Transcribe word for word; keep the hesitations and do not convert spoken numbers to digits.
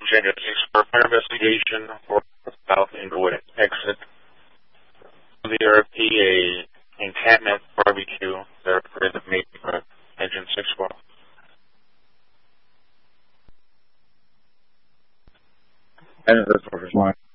Virginia six for fire investigation for South Inglewood exit. The R P A encampment barbecue there for the main uh, engine six four. And that's for line.